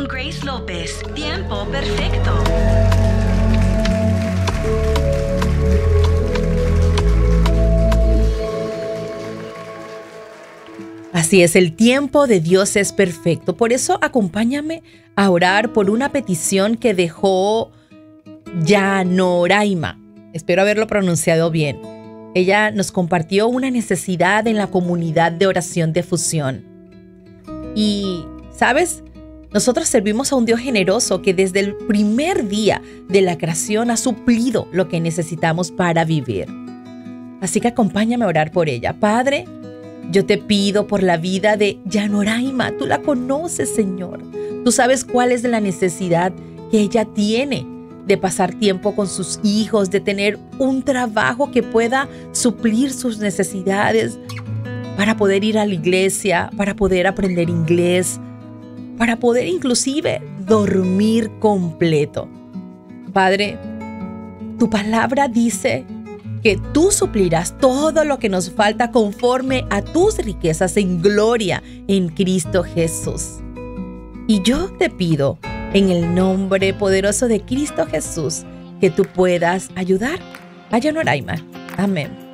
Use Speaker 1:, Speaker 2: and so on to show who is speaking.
Speaker 1: con Grace López. Tiempo perfecto.
Speaker 2: Así es, el tiempo de Dios es perfecto. Por eso acompáñame a orar por una petición que dejó Yanoraima. Espero haberlo pronunciado bien. Ella nos compartió una necesidad en la comunidad de oración de fusión. Y, ¿sabes? Nosotros servimos a un Dios generoso que desde el primer día de la creación ha suplido lo que necesitamos para vivir. Así que acompáñame a orar por ella. Padre, yo te pido por la vida de Yanoraima. Tú la conoces, Señor. Tú sabes cuál es la necesidad que ella tiene de pasar tiempo con sus hijos, de tener un trabajo que pueda suplir sus necesidades, para poder ir a la iglesia, para poder aprender inglés, para poder inclusive dormir completo. Padre, tu palabra dice que tú suplirás todo lo que nos falta conforme a tus riquezas en gloria en Cristo Jesús. Y yo te pido, en el nombre poderoso de Cristo Jesús, que tú puedas ayudar a Yanoraima. Amén.